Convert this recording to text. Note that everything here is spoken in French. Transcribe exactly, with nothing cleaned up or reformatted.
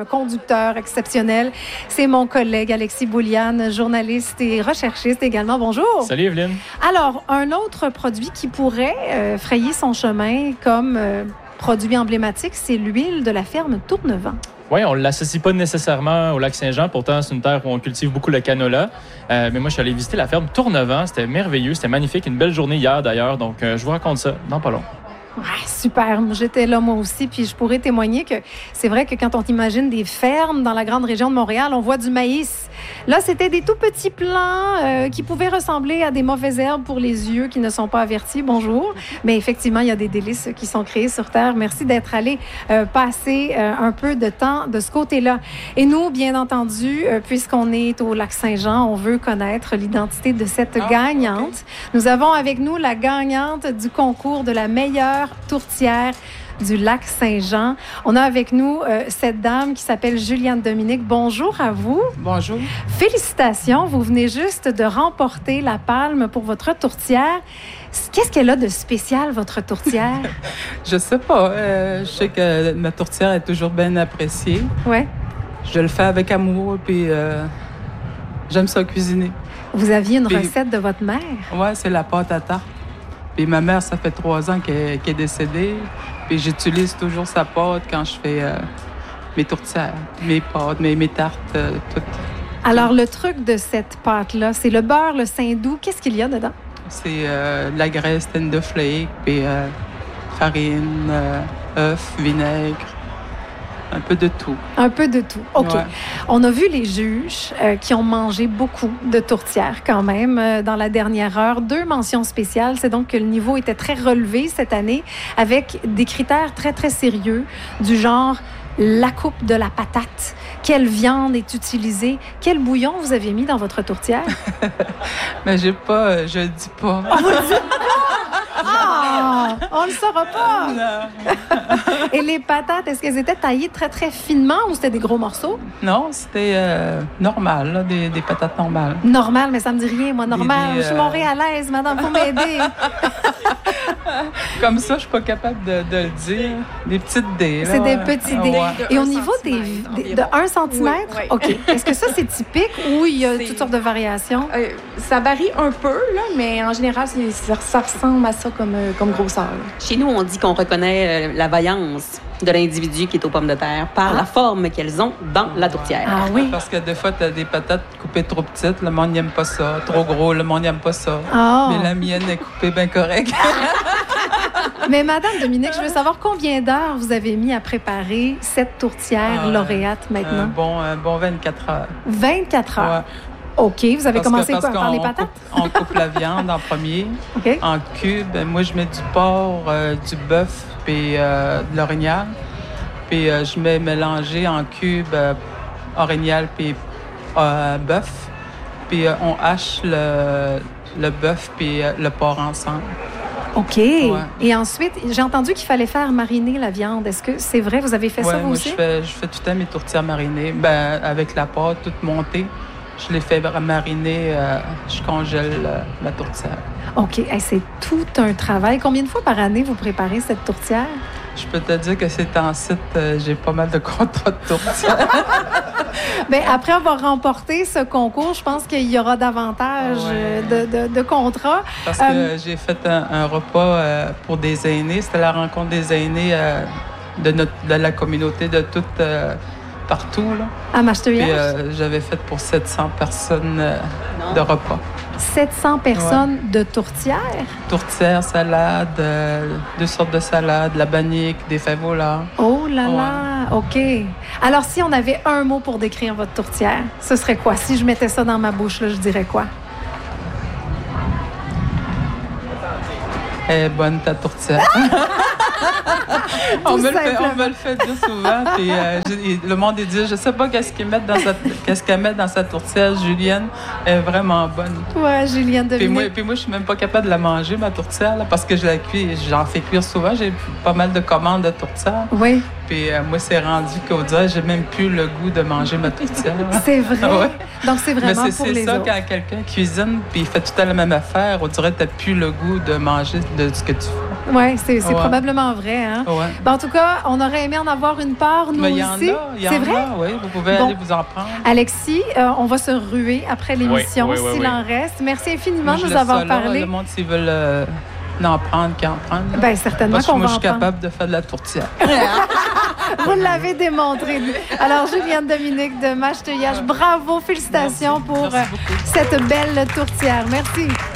un conducteur exceptionnel. C'est mon collègue Alexis Bouliane, journaliste et recherchiste également. Bonjour. Salut Evelyne. Alors, un autre produit qui pourrait euh, frayer son chemin comme euh, produit emblématique, c'est l'huile de la ferme Tournevent. Oui, on ne l'associe pas nécessairement au lac Saint-Jean. Pourtant, c'est une terre où on cultive beaucoup le canola. Euh, mais moi, je suis allé visiter la ferme Tournevent. C'était merveilleux. C'était magnifique. Une belle journée hier, d'ailleurs. Donc, euh, je vous raconte ça dans pas long. Ouais, super. J'étais là, moi aussi. Puis je pourrais témoigner que c'est vrai que quand on imagine des fermes dans la grande région de Montréal, on voit du maïs. Là, c'était des tout petits plants euh, qui pouvaient ressembler à des mauvaises herbes pour les yeux qui ne sont pas avertis. Bonjour. Mais effectivement, il y a des délices qui sont créés sur Terre. Merci d'être allé euh, passer euh, un peu de temps de ce côté-là. Et nous, bien entendu, euh, puisqu'on est au lac Saint-Jean, on veut connaître l'identité de cette ah, gagnante. Okay. Nous avons avec nous la gagnante du concours de la meilleure tourtière du lac Saint-Jean. On a avec nous euh, cette dame qui s'appelle Juliane Dominique. Bonjour à vous. Bonjour. Félicitations, vous venez juste de remporter la palme pour votre tourtière. Qu'est-ce qu'elle a de spécial, votre tourtière? Je sais pas. Euh, je sais que ma tourtière est toujours bien appréciée. Ouais. Je le fais avec amour, puis euh, j'aime ça cuisiner. Vous aviez une puis, recette de votre mère? Oui, c'est la pâte à tarte. Puis ma mère, ça fait trois ans qu'elle, qu'elle est décédée. Puis j'utilise toujours sa pâte quand je fais euh, mes tourtières, mes pâtes, mes, mes tartes, euh, toutes. Alors, le truc de cette pâte-là, c'est le beurre, le saindoux. Qu'est-ce qu'il y a dedans? C'est euh, de la graisse tender flake, puis euh, farine, euh, œufs, vinaigre. Un peu de tout. Un peu de tout. OK. Ouais. On a vu les juges euh, qui ont mangé beaucoup de tourtières quand même euh, dans la dernière heure. Deux mentions spéciales. C'est donc que le niveau était très relevé cette année avec des critères très, très sérieux du genre la coupe de la patate. Quelle viande est utilisée? Quel bouillon vous avez mis dans votre tourtière? Mais j'ai pas, je le dis pas. Oh, vous le dites pas? Ah! On le saura pas! Non. Et les patates, est-ce qu'elles étaient taillées très, très finement ou c'était des gros morceaux? Non, c'était euh, normal, là, des, des patates normales. Normal, mais ça me dit rien, moi, normal. Des, des, Je suis euh... montréalaise, madame, faut m'aider. Comme ça, je suis pas capable de, de le dire. Des petites dés. Là. C'est des petits dés. Ouais. Et au niveau des, des, de un centimètre, oui, oui. OK. Est-ce que ça, c'est typique ou il y a C'est... toutes sortes de variations? Euh, ça varie un peu, là, mais en général, ça, ça ressemble à ça comme, euh, comme grosseur. Chez nous, on dit qu'on reconnaît euh, la vaillance de l'individu qui est aux pommes de terre par Ah. la forme qu'elles ont dans la tourtière. Ah oui? Parce que des fois, tu as des patates coupées trop petites, le monde n'aime pas ça. Trop gros, le monde n'aime pas ça. Oh. Mais la mienne est coupée bien correcte. Mais madame Dominique, je veux savoir combien d'heures vous avez mis à préparer cette tourtière Ah, lauréate maintenant? Un bon, un bon vingt-quatre heures. vingt-quatre heures. Ouais. OK. Vous avez Parce commencé que, quoi, parce par les qu'on patates? Coupe, on coupe la viande en premier, OK. en cubes. Moi, je mets du porc, euh, du bœuf, puis euh, de l'orignal. Puis euh, je mets mélangé en cubes euh, orignal puis euh, bœuf. Puis euh, on hache le, le bœuf puis euh, le porc ensemble. OK. Ouais. Et ensuite, j'ai entendu qu'il fallait faire mariner la viande. Est-ce que c'est vrai? Vous avez fait Ouais, ça, vous moi, aussi? je fais, je fais tout le temps mes tourtières marinées. Ben, avec la pâte toute montée, je les fais mariner, euh, je congèle euh, la tourtière. OK. Hey, c'est tout un travail. Combien de fois par année vous préparez cette tourtière? Je peux te dire que c'est en site, euh, j'ai pas mal de contrats de tourtière. Bien, après avoir remporté ce concours, je pense qu'il y aura davantage Ouais. de, de, de contrats. Parce que Euh, j'ai fait un, un repas euh, pour des aînés. C'était la rencontre des aînés euh, de, notre, de la communauté de toute, euh, partout. Là. À Puis Macheteillage, euh, j'avais fait pour sept cents personnes euh, de repas. sept cents personnes de tourtière. Tourtière, salade, euh, deux sortes de salades, la bannique, des fèves-volants. Oh là là, OK. Alors, si on avait un mot pour décrire votre tourtière, ce serait quoi? Si je mettais ça dans ma bouche, là, je dirais quoi? Elle est bonne, ta tourtière. on, me le fait, on me le fait dire souvent. Puis, euh, je, le monde est dit, je sais pas qu'est-ce qu'ils mettent dans sa, qu'est-ce qu'elle met dans sa tourtière. Julienne est vraiment bonne. Ouais, Juliane Puis Dominique. moi, puis moi, je suis même pas capable de la manger, ma tourtière, là, parce que je la cuis, j'en fais cuire souvent. J'ai pas mal de commandes de tourtière. Oui. Puis euh, moi, c'est rendu qu'au dirait, j'ai même plus le goût de manger ma tourtière. C'est vrai. Ouais. Donc, c'est vraiment Mais c'est, pour c'est les ça, autres. quand quelqu'un cuisine puis il fait tout à la même affaire, on dirait que tu n'as plus le goût de manger de ce que tu fais. Oui, c'est c'est Ouais. probablement vrai. Hein? Ouais. Ben, en tout cas, on aurait aimé en avoir une part, nous Mais il y en aussi. a, il y en C'est vrai? a, oui. Vous pouvez Bon. aller vous en prendre. Alexis, euh, on va se ruer après l'émission, Oui, oui, oui, s'il oui. en reste. Merci infiniment Moi, de je nous laisse avoir ça là. parlé. Le monde, s'ils veulent euh, en prendre, qu'ils en prennent. Ben, certainement Parce que qu'on moi, va je suis en prendre. capable de faire de la tourtière. Vous l'avez démontré. Alors, Juliane Dominique de Mâche-Teuillage, bravo, félicitations Merci. pour Merci euh, beaucoup. cette belle tourtière. Merci.